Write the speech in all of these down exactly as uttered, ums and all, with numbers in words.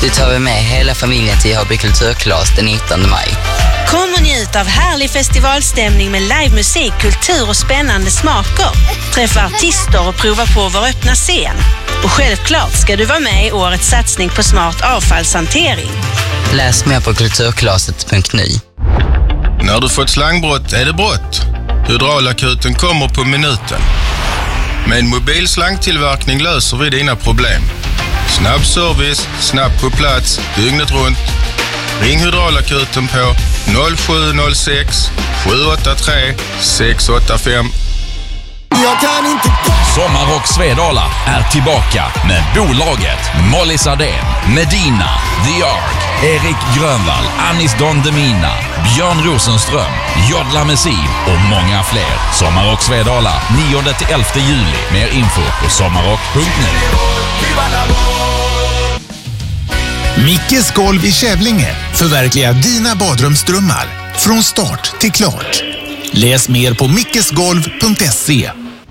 Du tar vi med hela familjen till Hobby Kulturklass den nittonde maj. Kom och njut av härlig festivalstämning med livemusik, kultur och spännande smaker. Träffa artister och prova på vår öppna scen. Och självklart ska du vara med i årets satsning på smart avfallshantering. Läs mer på kulturklaset punkt nu. När du fått slangbrott är det brott. Hydraulakuten kommer på minuten. Med en mobil slangtillverkning löser vi dina problem. Snabb service, snabbt på plats, dygnet runt. Ring Hydraulakuten på noll sju noll sex sju åtta tre sex åtta fem. Jag kan inte... Sommarrock Svedala är tillbaka med bolaget Molly Sardén, Medina, The Ark, Erik Grönvall, Anis Don Demina, Björn Rosenström, Jodla Messi och många fler. Sommarrock Svedala nionde till elfte juli. Mer info på sommarrock punkt nu. Mickes golv i Kävlinge förverkligar dina badrumsdrömmar från start till klart. Läs mer på mickesgolv punkt se.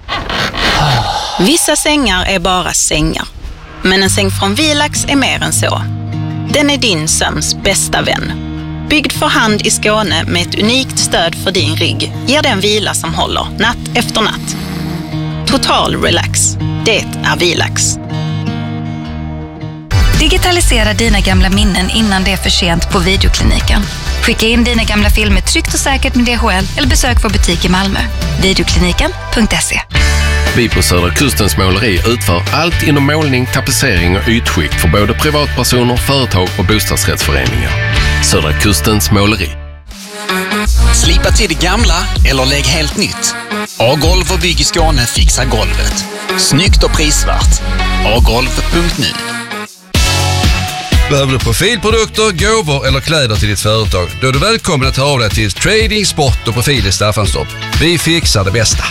Vissa sängar är bara sängar. Men en säng från Vilax är mer än så. Den är din sömns bästa vän. Byggd för hand i Skåne med ett unikt stöd för din rygg ger den vila som håller natt efter natt. Total relax. Det är Vilax. Digitalisera dina gamla minnen innan det är för sent på Videokliniken. Skicka in dina gamla filmer tryggt och säkert med D H L eller besök vår butik i Malmö. Videokliniken punkt se. Vi på Södra Kustens måleri utför allt inom målning, tapetsering och ytskikt för både privatpersoner, företag och bostadsrättsföreningar. Södra Kustens måleri. Slipa till det gamla eller lägg helt nytt. A-golv och bygg i Skåne fixar golvet. Snyggt och prisvärt. A golv punkt nu. Behöver du profilprodukter, gåvor eller kläder till ditt företag? Då är du välkommen att höra av dig till Trading, Sport och Profil i Staffanstorp. Vi fixar det bästa.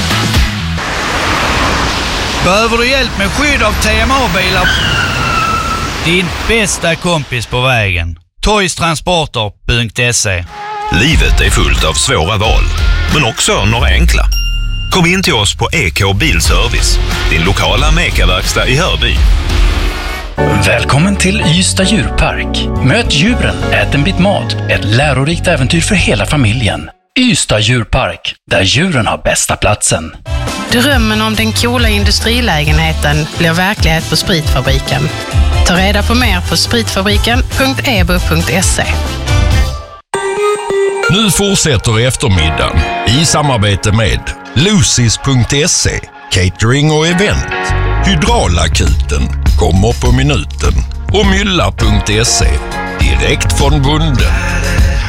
Behöver du hjälp med skydd av T M A-bilar? Din bästa kompis på vägen. toys transporter punkt se. Livet är fullt av svåra val, men också några enkla. Kom in till oss på E K Bilservice, din lokala Meka-verkstad i Hörby. Välkommen till Ystad djurpark. Möt djuren, ät en bit mat. Ett lärorikt äventyr för hela familjen. Ystad djurpark, där djuren har bästa platsen. Drömmen om den coola industrilägenheten blir verklighet på Spritfabriken. Ta reda på mer på spritfabriken punkt e b u punkt se. Nu fortsätter eftermiddagen i samarbete med Lucis punkt se, catering och event. Hydraulakuten kommer på minuten och mylla punkt se, direkt från bunden.